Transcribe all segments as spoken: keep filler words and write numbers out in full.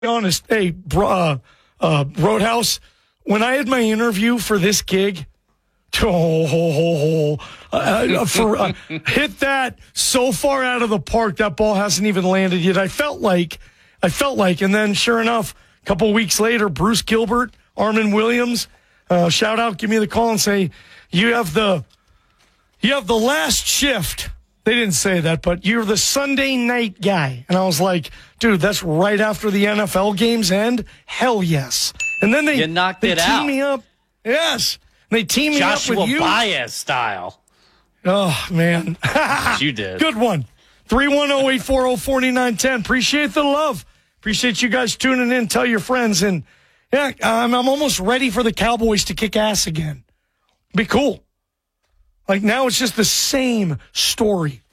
honest, hey, uh, uh, Roadhouse, when I had my interview for this gig, oh, uh, for uh, hit that so far out of the park, that ball hasn't even landed yet. I felt like, I felt like, and then sure enough, a couple of weeks later, Bruce Gilbert, Armin Williams, uh, shout out, give me the call and say, you have the, you have the last shift. They didn't say that, but you're the Sunday night guy. And I was like, dude, that's right after the N F L games end? Hell yes. And then they, you knocked they it team out. me up. Yes. They team me Joshua up with you. Baez style. Oh, man. You did. Good one. three one zero, eight four zero, four nine one zero. Appreciate the love. Appreciate you guys tuning in. Tell your friends. And, yeah, I'm, I'm almost ready for the Cowboys to kick ass again. Be cool. Like, now it's just the same story.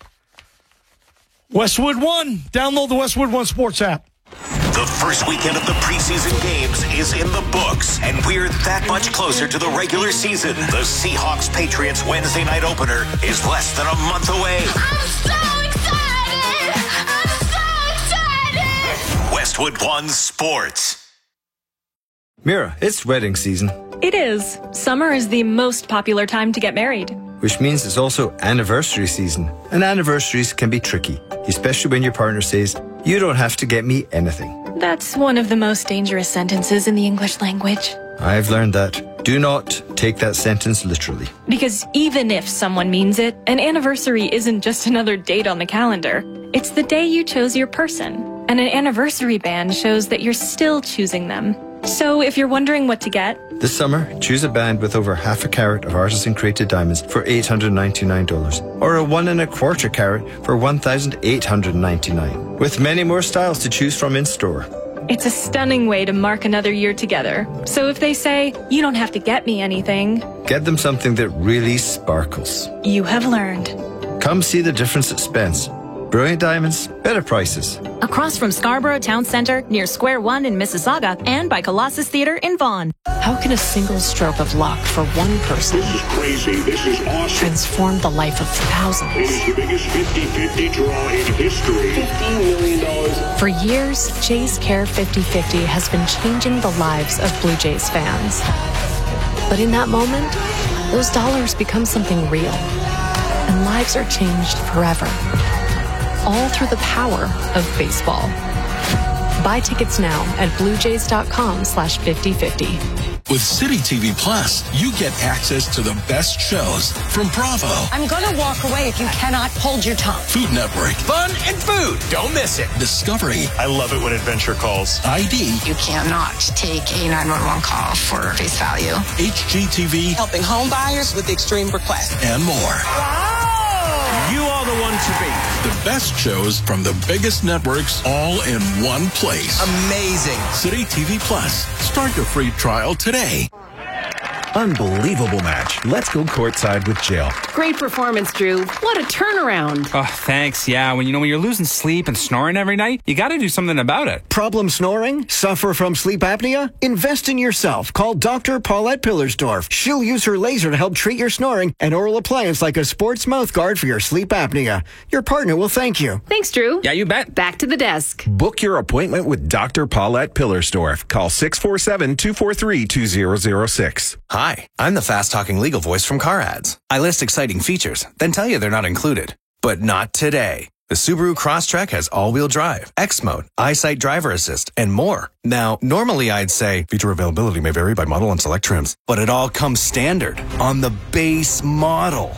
Westwood One. Download the Westwood One Sports app. The first weekend of the preseason games is in the books, and we're that much closer to the regular season. The Seahawks-Patriots Wednesday night opener is less than a month away. I'm so excited! I'm so excited! Westwood One Sports. Mira, it's wedding season. It is. Summer is the most popular time to get married. Which means it's also anniversary season. And anniversaries can be tricky, especially when your partner says, you don't have to get me anything. That's one of the most dangerous sentences in the English language. I've learned that. Do not take that sentence literally. Because even if someone means it, an anniversary isn't just another date on the calendar. It's the day you chose your person. And an anniversary band shows that you're still choosing them. So if you're wondering what to get, this summer, choose a band with over half a carat of artisan-created diamonds for eight hundred ninety-nine dollars, or a one and a quarter carat for one thousand eight hundred ninety-nine dollars, with many more styles to choose from in store. It's a stunning way to mark another year together. So if they say, you don't have to get me anything, get them something that really sparkles. You have learned. Come see the difference at Spence. Brilliant diamonds, better prices. Across from Scarborough Town Center, near Square One in Mississauga, and by Colossus Theater in Vaughan. How can a single stroke of luck for one person This is crazy. This is awesome. transform the life of thousands? It is the biggest fifty-fifty draw in history. fifteen million dollars. For years, Jays Care fifty fifty has been changing the lives of Blue Jays fans. But in that moment, those dollars become something real, and lives are changed forever. All through the power of baseball. Buy tickets now at bluejays.com slash 5050. With City T V Plus, you get access to the best shows from Bravo. I'm going to walk away if you cannot hold your tongue. Food Network. Fun and food. Don't miss it. Discovery. I love it when Adventure calls. I D. You cannot take a nine one one call for face value. H G T V. Helping home buyers with extreme requests. And more. Wow. You are the one to beat. The best shows from the biggest networks all in one place. Amazing. City T V Plus. Start your free trial today. Unbelievable match. Let's go courtside with Jill. Great performance, Drew. What a turnaround. Oh, thanks. Yeah, when you know when you're losing sleep and snoring every night, you got to do something about it. Problem snoring? Suffer from sleep apnea? Invest in yourself. Call Doctor Paulette Pillersdorf. She'll use her laser to help treat your snoring and oral appliance like a sports mouth guard for your sleep apnea. Your partner will thank you. Thanks, Drew. Yeah, you bet. Back to the desk. Book your appointment with Doctor Paulette Pillersdorf. Call six four seven, two four three, two zero zero six. Hi, I'm the fast-talking legal voice from Car Ads. I list exciting features, then tell you they're not included. But not today. The Subaru Crosstrek has all-wheel drive, X Mode, EyeSight Driver Assist, and more. Now, normally I'd say feature availability may vary by model and select trims, but it all comes standard on the base model.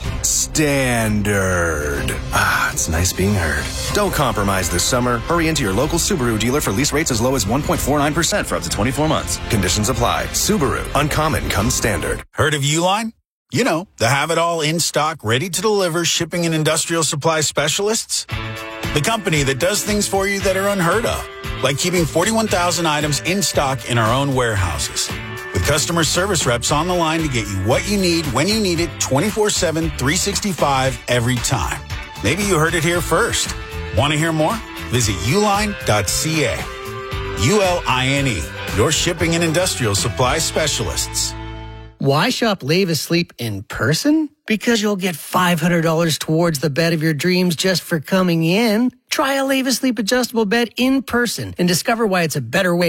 Standard. Ah, it's nice being heard. Don't compromise this summer. Hurry into your local Subaru dealer for lease rates as low as one point four nine percent for up to twenty-four months. Conditions apply. Subaru. Uncommon comes standard. Heard of Uline? You know, the have-it-all in-stock, ready-to-deliver shipping and industrial supply specialists. The company that does things for you that are unheard of, like keeping forty-one thousand items in stock in our own warehouses. With customer service reps on the line to get you what you need, when you need it, twenty-four seven, three sixty-five, every time. Maybe you heard it here first. Want to hear more? Visit uline dot c a. U L I N E, your shipping and industrial supply specialists. Why shop Lave Asleep in person? Because you'll get five hundred dollars towards the bed of your dreams just for coming in. Try a Leva Sleep adjustable bed in person and discover why it's a better way